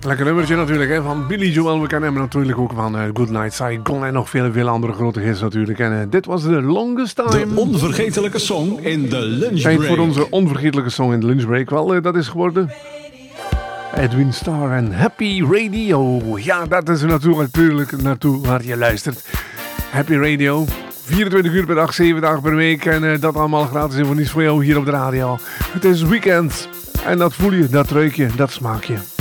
Lekker nummertje natuurlijk, hè, van Billy Joel. We kennen hem natuurlijk ook van Good Night Saigon en nog veel andere grote hits natuurlijk. En dit was The Longest Time. De onvergetelijke song in de lunchbreak. Tijd voor onze onvergetelijke song in de lunchbreak. Wel, dat is geworden Edwin Starr en Happy Radio. Ja, dat is er natuurlijk naartoe waar je luistert. Happy Radio. 24 uur per dag, 7 dagen per week. En dat allemaal gratis en voor niets voor jou hier op de radio. Het is weekend. En dat voel je, dat ruik je, dat smaak je.